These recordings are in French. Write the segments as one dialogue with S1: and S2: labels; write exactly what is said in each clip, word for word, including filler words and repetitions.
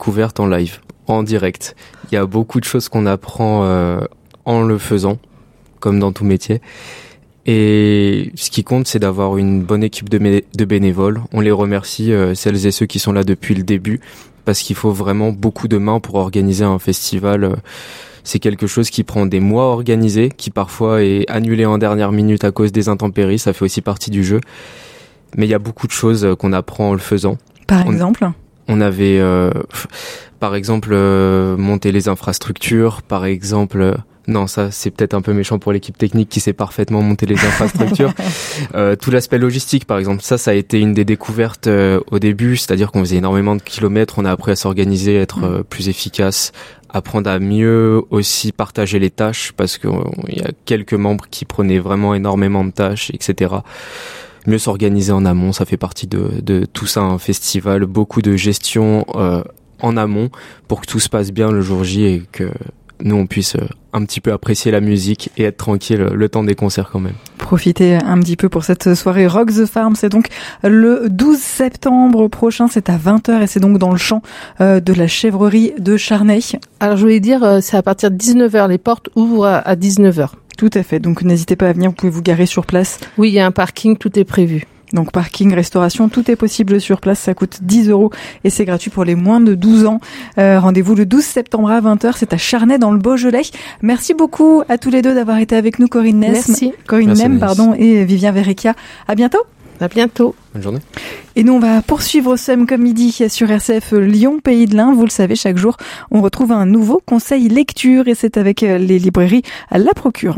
S1: découverte en live, en direct. Il y a beaucoup de choses qu'on apprend euh, en le faisant, comme dans tout métier. Et ce qui compte, c'est d'avoir une bonne équipe de, mé- de bénévoles. On les remercie, euh, celles et ceux qui sont là depuis le début, parce qu'il faut vraiment beaucoup de mains pour organiser un festival. C'est quelque chose qui prend des mois à organiser, qui parfois est annulé en dernière minute à cause des intempéries. Ça fait aussi partie du jeu. Mais il y a beaucoup de choses qu'on apprend en le faisant.
S2: Par
S1: on,
S2: exemple
S1: On avait, euh, par exemple, euh, monter les infrastructures, par exemple... Euh, Non, ça, c'est peut-être un peu méchant pour l'équipe technique qui sait parfaitement monter les infrastructures. euh, tout l'aspect logistique, par exemple, ça, ça a été une des découvertes euh, au début, c'est-à-dire qu'on faisait énormément de kilomètres, on a appris à s'organiser, à être euh, plus efficace, apprendre à mieux aussi partager les tâches, parce qu'il y a quelques membres qui prenaient vraiment énormément de tâches, et cetera. Mieux s'organiser en amont, ça fait partie de, de tout ça, un festival, beaucoup de gestion euh, en amont pour que tout se passe bien le jour J et que nous, on puisse un petit peu apprécier la musique et être tranquille le temps des concerts quand même.
S2: Profitez un petit peu pour cette soirée Rock the Farm. C'est donc le douze septembre prochain, c'est à vingt heures et c'est donc dans le champ de la chèvrerie de Charnay.
S3: Alors je voulais dire, c'est à partir de dix-neuf heures, les portes ouvrent à dix-neuf heures.
S2: Tout à fait, donc n'hésitez pas à venir, vous pouvez vous garer sur place.
S3: Oui, il y a un parking, tout est prévu.
S2: Donc parking, restauration, tout est possible sur place, ça coûte dix euros et c'est gratuit pour les moins de douze ans. Euh, rendez-vous le douze septembre à vingt heures, c'est à Charnay dans le Beaujolais. Merci beaucoup à tous les deux d'avoir été avec nous, Corinne Ness,
S3: Merci.
S2: Corinne
S1: Merci
S2: Nem, pardon, et Vivien Verrecchia. À bientôt.
S3: À bientôt.
S1: Bonne journée.
S2: Et nous, on va poursuivre Somme comme midi sur R C F Lyon, Pays de l'Ain. Vous le savez, chaque jour, on retrouve un nouveau conseil lecture et c'est avec les librairies à La Procure.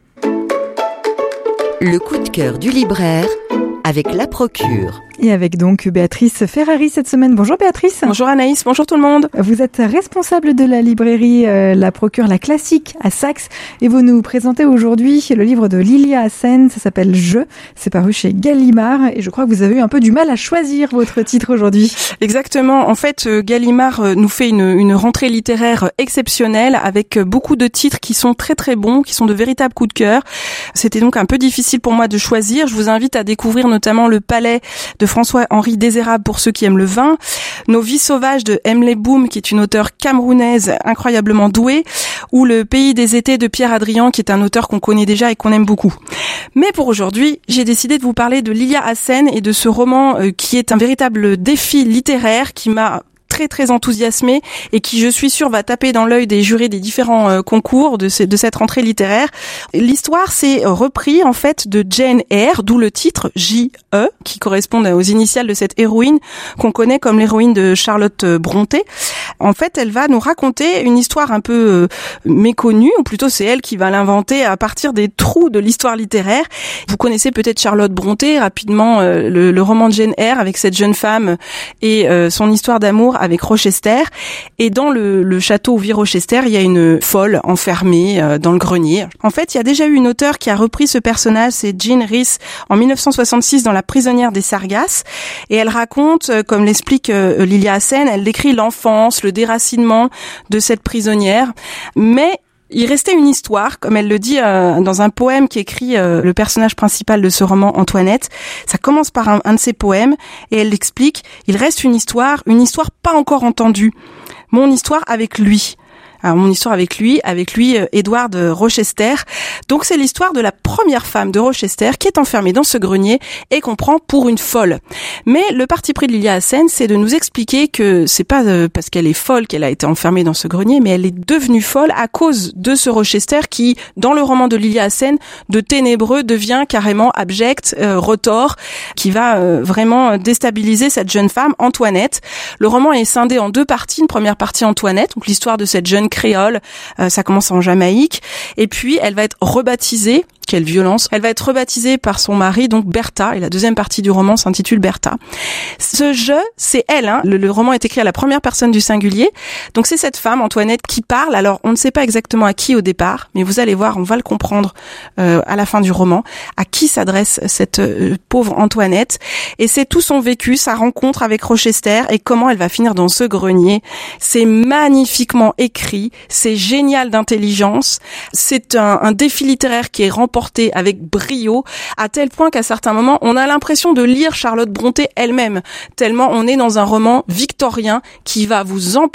S4: Le coup de cœur du libraire avec La Procure.
S2: Et avec donc Béatrice Ferrari cette semaine. Bonjour Béatrice.
S5: Bonjour Anaïs, bonjour tout le monde.
S2: Vous êtes responsable de la librairie euh, La Procure, la classique à Saxe. Et vous nous présentez aujourd'hui le livre de Lilia Hassen, ça s'appelle Je. C'est paru chez Gallimard. Et je crois que vous avez eu un peu du mal à choisir votre titre aujourd'hui.
S5: Exactement. En fait, Gallimard nous fait une, une rentrée littéraire exceptionnelle avec beaucoup de titres qui sont très très bons, qui sont de véritables coups de cœur. C'était donc un peu difficile pour moi de choisir. Je vous invite à découvrir notamment Le Palais de François-Henri Désérable pour ceux qui aiment le vin, Nos vies sauvages de Emily Boom qui est une auteure camerounaise incroyablement douée, ou Le pays des étés de Pierre Adrian qui est un auteur qu'on connaît déjà et qu'on aime beaucoup. Mais pour aujourd'hui, j'ai décidé de vous parler de Lilia Hassen et de ce roman euh, qui est un véritable défi littéraire qui m'a très très enthousiasmée et qui, je suis sûre, va taper dans l'œil des jurys des différents euh, concours de, ce, de cette rentrée littéraire. L'histoire, c'est repris en fait de Jane Eyre, d'où le titre J E, qui correspond aux initiales de cette héroïne qu'on connaît comme l'héroïne de Charlotte Brontë. En fait, elle va nous raconter une histoire un peu euh, méconnue, ou plutôt c'est elle qui va l'inventer à partir des trous de l'histoire littéraire. Vous connaissez peut-être Charlotte Brontë, rapidement euh, le, le roman de Jane Eyre avec cette jeune femme et euh, son histoire d'amour avec Rochester. Et dans le, le château où vit Rochester, il y a une folle enfermée euh, dans le grenier. En fait, il y a déjà eu une auteure qui a repris ce personnage, c'est Jean Rhys, en dix-neuf cent soixante-six dans La prisonnière des Sargasses. Et elle raconte, euh, comme l'explique euh, Lilia Hassen, elle décrit l'enfance, le déracinement de cette prisonnière. Mais il restait une histoire, comme elle le dit euh, dans un poème qu'écrit euh, le personnage principal de ce roman, Antoinette. Ça commence par un, un de ses poèmes et elle l'explique. Il reste une histoire, une histoire pas encore entendue. Mon histoire avec lui. Alors, mon histoire avec lui, avec lui, euh, Edward Rochester. Donc, c'est l'histoire de la première femme de Rochester qui est enfermée dans ce grenier et qu'on prend pour une folle. Mais le parti pris de Lilia Hassen, c'est de nous expliquer que c'est pas euh, parce qu'elle est folle qu'elle a été enfermée dans ce grenier, mais elle est devenue folle à cause de ce Rochester qui, dans le roman de Lilia Hassen, de ténébreux devient carrément abject, euh, retors, qui va euh, vraiment déstabiliser cette jeune femme, Antoinette. Le roman est scindé en deux parties. Une première partie, Antoinette, donc l'histoire de cette jeune créole, euh, ça commence en Jamaïque, et puis elle va être rebaptisée, quelle violence, elle va être rebaptisée par son mari, donc Bertha, et la deuxième partie du roman s'intitule Bertha. Ce je, c'est elle, hein. le, le roman est écrit à la première personne du singulier, donc c'est cette femme, Antoinette, qui parle. Alors on ne sait pas exactement à qui au départ, mais vous allez voir, on va le comprendre euh, à la fin du roman, à qui s'adresse cette euh, pauvre Antoinette, et c'est tout son vécu, sa rencontre avec Rochester, et comment elle va finir dans ce grenier. C'est magnifiquement écrit, c'est génial d'intelligence, c'est un, un défi littéraire qui est remporté avec brio, à tel point qu'à certains moments, on a l'impression de lire Charlotte Brontë elle-même, tellement on est dans un roman victorien qui va vous